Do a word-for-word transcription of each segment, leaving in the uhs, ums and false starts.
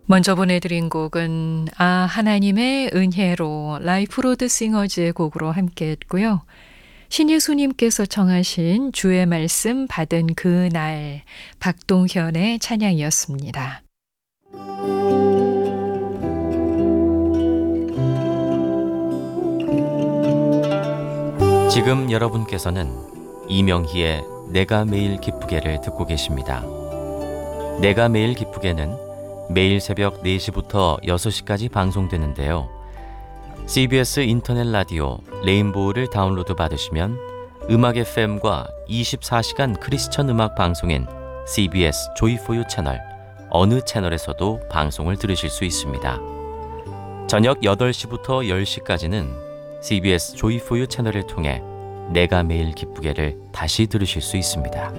먼저 보내드린 곡은 아 하나님의 은혜로 라이프 로드 싱어즈의 곡으로 함께했고요. 신예수님께서 청하신 주의 말씀 받은 그날 박동현의 찬양이었습니다. 지금 여러분께서는 이명희의 내가 매일 기쁘게를 듣고 계십니다. 내가 매일 기쁘게는 매일 새벽 네 시부터 여섯 시까지 방송되는데요. 씨비에스 인터넷 라디오 레인보우를 다운로드 받으시면 음악 에프엠과 이십사 시간 크리스천 음악 방송인 씨비에스 조이포유 채널 어느 채널에서도 방송을 들으실 수 있습니다. 저녁 여덟 시부터 열 시까지는 씨비에스 조이포유 채널을 통해 내가 매일 기쁘게를 다시 들으실 수 있습니다.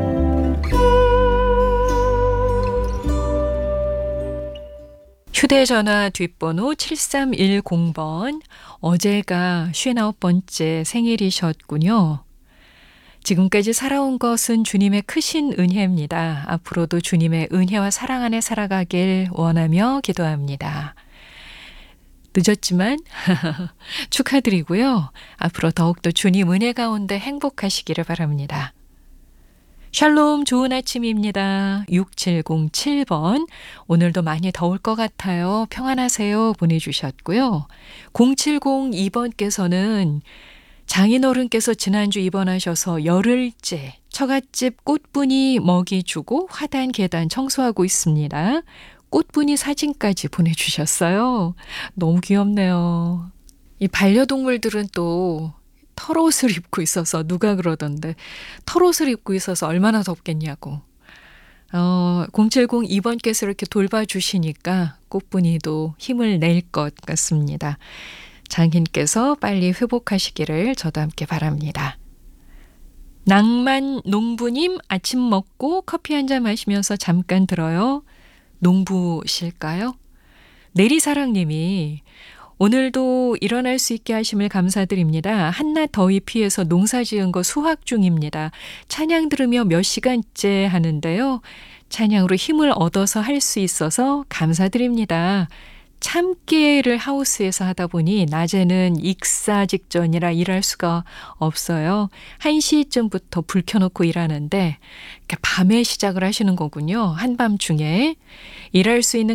휴대전화 뒷번호 칠삼일공 번, 어제가 쉰아홉 번째 생일이셨군요. 지금까지 살아온 것은 주님의 크신 은혜입니다. 앞으로도 주님의 은혜와 사랑 안에 살아가길 원하며 기도합니다. 늦었지만 축하드리고요. 앞으로 더욱더 주님 은혜 가운데 행복하시기를 바랍니다. 샬롬 좋은 아침입니다. 육칠공칠 번 오늘도 많이 더울 것 같아요. 평안하세요 보내주셨고요. 공칠공이 번께서는 장인어른께서 지난주 입원하셔서 열흘째 처갓집 꽃분이 먹이 주고 화단 계단 청소하고 있습니다. 꽃분이 사진까지 보내주셨어요. 너무 귀엽네요. 이 반려동물들은 또 털옷을 입고 있어서 누가 그러던데 털옷을 입고 있어서 얼마나 덥겠냐고. 어, 공칠공이 번께서 이렇게 돌봐주시니까 꽃분이도 힘을 낼 것 같습니다. 장인께서 빨리 회복하시기를 저도 함께 바랍니다. 낭만 농부님 아침 먹고 커피 한잔 마시면서 잠깐 들어요. 농부실까요? 내리사랑님이 오늘도 일어날 수 있게 하심을 감사드립니다. 한낮 더위 피해서 농사 지은 거 수확 중입니다. 찬양 들으며 몇 시간째 하는데요. 찬양으로 힘을 얻어서 할 수 있어서 감사드립니다. 참깨를 하우스에서 하다 보니 낮에는 익사 직전이라 일할 수가 없어요. 한 시쯤부터 불 켜놓고 일하는데 밤에 시작을 하시는 거군요. 한밤중에 일할 수 있는